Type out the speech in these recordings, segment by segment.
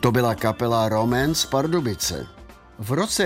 To byla kapela Roman z Pardubice. V roce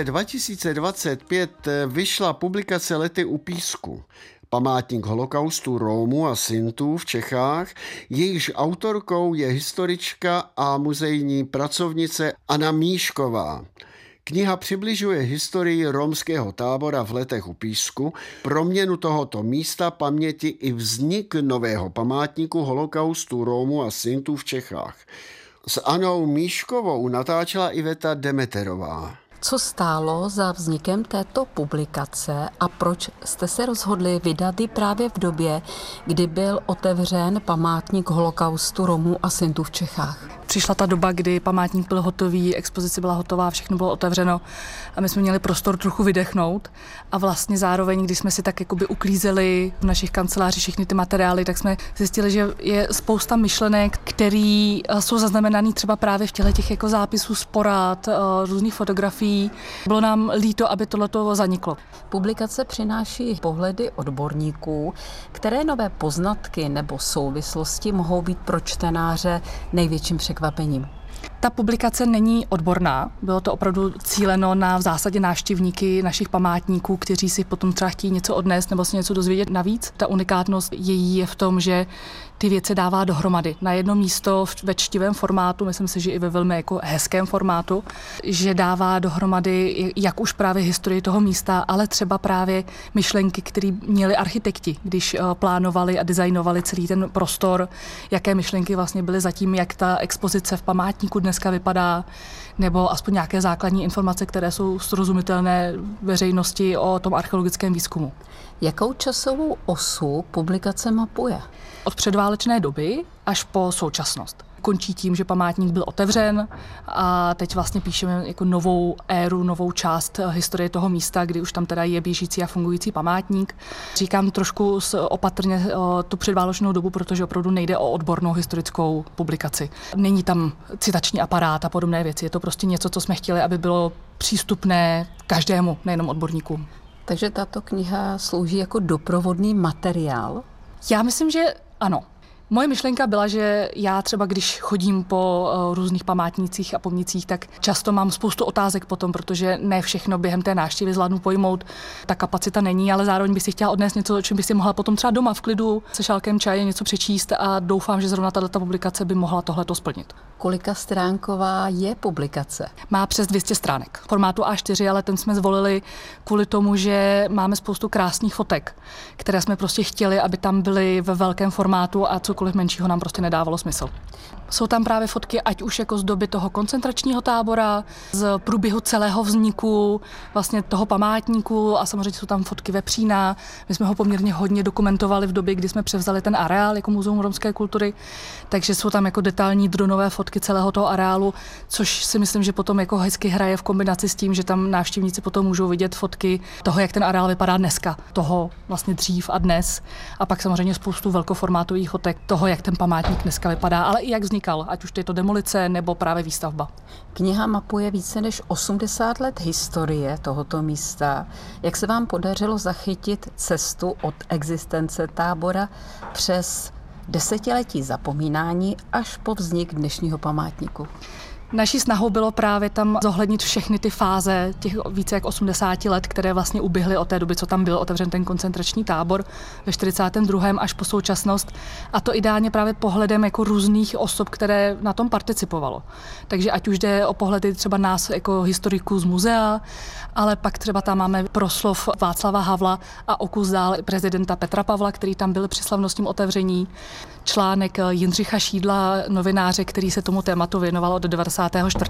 2025 vyšla publikace Lety u písku. Památník holokaustu Rómů a Sintů v Čechách, jejíž autorkou je historička a muzejní pracovnice Anna Míšková. Kniha přibližuje historii romského tábora v Letech u písku, proměnu tohoto místa paměti i vznik nového památníku holokaustu Rómů a Sintů v Čechách. S Annou Míškovou natáčela Iveta Demeterová. Co stálo za vznikem této publikace a proč jste se rozhodli vydat ji právě v době, kdy byl otevřen památník holokaustu Romů a Sintů v Čechách? Přišla ta doba, kdy památník byl hotový, expozice byla hotová, všechno bylo otevřeno a my jsme měli prostor trochu vydechnout a vlastně zároveň, když jsme si tak jakoby uklízeli v našich kancelářích všechny ty materiály, tak jsme zjistili, že je spousta myšlenek, které jsou zaznamenané třeba právě v těch jako zápisů z porad, různých fotografií. Bylo nám líto, aby tohleto zaniklo. Publikace přináší pohledy odborníků, které nové poznatky nebo souvislosti mohou být pro čtenáře největším překvapením. Ta publikace není odborná, bylo to opravdu cíleno na v zásadě návštěvníky našich památníků, kteří si potom třeba chtějí něco odnést nebo si něco dozvědět navíc. Ta unikátnost její je v tom, že ty věci dává dohromady na jedno místo ve čtivém formátu, myslím si, že i ve velmi jako hezkém formátu, že dává dohromady jak už právě historii toho místa, ale třeba právě myšlenky, které měli architekti, když plánovali a designovali celý ten prostor, jaké myšlenky vlastně byly zatím, jak ta expozice v památníku dneska vypadá, nebo aspoň nějaké základní informace, které jsou srozumitelné veřejnosti o tom archeologickém výzkumu. Jakou časovou osu publikace mapuje? Od předválečné doby až po současnost. Končí tím, že památník byl otevřen a teď vlastně píšeme jako novou éru, novou část historie toho místa, kdy už tam teda je běžící a fungující památník. Říkám trošku opatrně tu předválečnou dobu, protože opravdu nejde o odbornou historickou publikaci. Není tam citační aparát a podobné věci. Je to prostě něco, co jsme chtěli, aby bylo přístupné každému, nejenom odborníkům. Takže tato kniha slouží jako doprovodný materiál? Já myslím, že ano. Moje myšlenka byla, že já třeba, když chodím po různých památnících a pomnicích, tak často mám spoustu otázek potom, protože ne všechno během té návštěvy zvládnu pojmout. Ta kapacita není, ale zároveň bych si chtěla odnést něco, o čem bych si mohla potom třeba doma v klidu se šálkem čaje něco přečíst a doufám, že zrovna tato publikace by mohla tohleto splnit. Kolika stránková je publikace? Má přes 200 stránek. Formátu A4, ale ten jsme zvolili kvůli tomu, že máme spoustu krásných fotek, které jsme prostě chtěli, aby tam byly ve velkém formátu a cokoliv menšího nám prostě nedávalo smysl. Jsou tam právě fotky, ať už jako z doby toho koncentračního tábora, z průběhu celého vzniku vlastně toho památníku a samozřejmě jsou tam fotky vepřína. My jsme ho poměrně hodně dokumentovali v době, kdy jsme převzali ten areál jako Muzeum romské kultury, takže jsou tam jako detailní dronové fotky celého toho areálu, což si myslím, že potom jako hezky hraje v kombinaci s tím, že tam návštěvníci potom můžou vidět fotky toho, jak ten areál vypadá dneska, toho vlastně dřív a dnes. A pak samozřejmě spoustu velkoformátových fotek toho, jak ten památník dneska vypadá, ale i jak vznikal, ať už to je to demolice nebo právě výstavba. Kniha mapuje více než 80 let historie tohoto místa. Jak se vám podařilo zachytit cestu od existence tábora přes desetiletí zapomínání až po vznik dnešního památníku? Naší snahou bylo právě tam zohlednit všechny ty fáze těch více jak 80 let, které vlastně uběhly od té doby, co tam byl otevřen ten koncentrační tábor ve 42. až po současnost. A to ideálně právě pohledem jako různých osob, které na tom participovalo. Takže ať už jde o pohledy třeba nás jako historiků z muzea, ale pak třeba tam máme proslov Václava Havla a o kus dál prezidenta Petra Pavla, který tam byl při slavnostním otevření. Článek Jindřicha Šídla, novináře, který se tomu tématu věnoval od 94.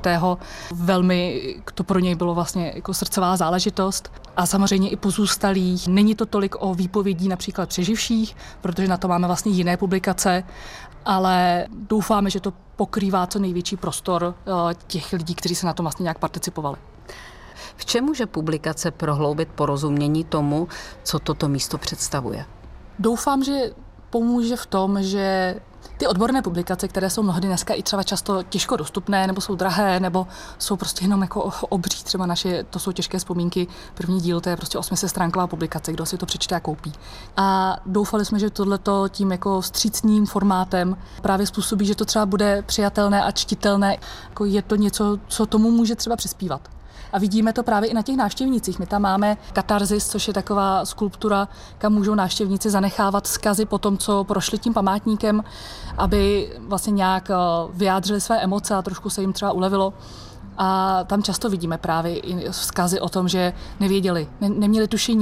Velmi to pro něj bylo vlastně jako srdcová záležitost. A samozřejmě i pozůstalých. Není to tolik o výpovědí například přeživších, protože na to máme vlastně jiné publikace, ale doufáme, že to pokrývá co největší prostor těch lidí, kteří se na tom vlastně nějak participovali. V čem může publikace prohloubit porozumění tomu, co toto místo představuje? Doufám, že pomůže v tom, že ty odborné publikace, které jsou mnohdy dneska i třeba často těžko dostupné, nebo jsou drahé, nebo jsou prostě jenom jako obří, třeba naše, to jsou těžké vzpomínky, první díl, to je prostě 800stránková publikace, kdo si to přečte a koupí. A doufali jsme, že tohleto tím jako vstřícným formátem právě způsobí, že to třeba bude přijatelné a čtitelné, jako je to něco, co tomu může třeba přispívat. A vidíme to právě i na těch návštěvnících. My tam máme katarzis, což je taková skulptura, kam můžou návštěvníci zanechávat vzkazy po tom, co prošli tím památníkem, aby vlastně nějak vyjádřili své emoce a trošku se jim třeba ulevilo. A tam často vidíme právě i vzkazy o tom, že nevěděli, neměli tušení,